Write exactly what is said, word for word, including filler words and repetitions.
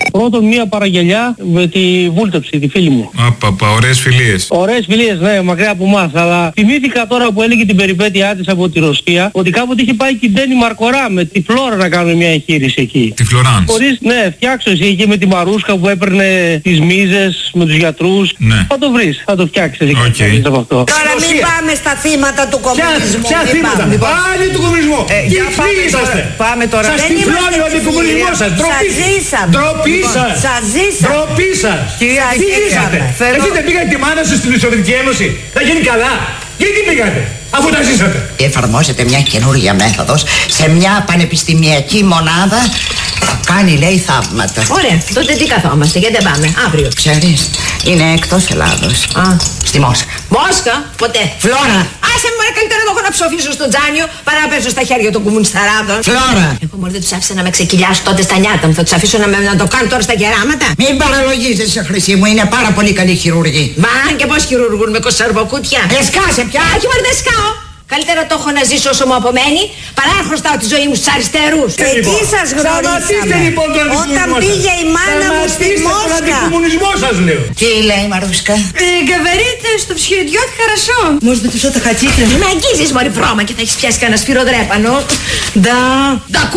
Πρώτον, μία παραγγελιά με τη βούλτεψη, τη φίλη μου. Απαπα, ωραίες φιλίες. Ωραίες φιλίες, ναι, μακριά από εμάς. Αλλά θυμήθηκα τώρα που έλεγε την περιπέτειά της από τη Ρωσία ότι κάποτε είχε πάει και η Ντένι Μαρκορά με τη Φλόρα να κάνουμε μια εγχείρηση εκεί. Τη Φλωράνς. Χωρίς, ναι, φτιάξω εσύ και με τη Μαρούσκα που έπαιρνε τις μίζες με τους γιατρούς. Ναι. Θα το βρεις, θα το φτιάξεις εκεί. Okay. Από αυτό. Τώρα μην πάμε στα θύματα του κομμουνισμού. Ποια θύματα? Πάλι του κομμουνισμού. Τι ευθύνη είσαστε? Πάμε τώρα. Σας τυφλώνει ο αντικομμουνισμός σας. Ντροπή σας. Ντροπή σας. Σας ζήσαμε. Ντροπή σας. Τι ζήσατε? Εσείς δεν πήγατε τη μάνα σας στην Σοβιετική Ένωση? Θα γίνει καλά. Γιατί πήγατε, αφού τα ζήσατε? Εφαρμόζεται μια καινούργια μέθοδος σε μια πανεπιστημιακή μονάδα που κάνει, λέει, θαύματα. Ωραία, τότε τι καθόμαστε, γιατί δεν πάμε, αύριο. Ξέρεις, είναι εκτός Ελλάδος. Α. Στη Μόσχα. Μόσχα, ποτέ. Φλόρα. Άσε μου, καλύτερα να έχω να ψοφήσω στο τζάνιο παρά να πέσω στα χέρια των κομμουνισταράδων. Φλόρα. Εγώ μόλις δεν τους άφησα να με ξεκυλιάσω τότε στα νιάτα μου, θα τους αφήσω να, με, να το κάνω τώρα στα γεράματα. Μην παραλογίζεσαι, Χρυσή μου, είναι πάρα πολύ καλή χειρούργη. Μα και πώς χειρουργούν με κονσερβοκούτια. Εσκάσε πια. Όχι μόλις δεν σκάω. Καλύτερα το έχω να ζήσω όσο μου απομένει, παρά να χρωστάω τη ζωή μου στους αριστερούς. Εκεί σας γνωρίσαμε. Λοιπόν, όταν πήγε η μάνα μου στη Μόσχα. Τον αντικομμουνισμό σας λέω. Τι λέει η Μαρούσκα? Говорите, что все идет хорошо. Может быть, что-то хотите? Μην αγγίζεις, μωρή βρώμα, και θα έχεις πιάσει κανένα σφυροδρέπανο. Да. Да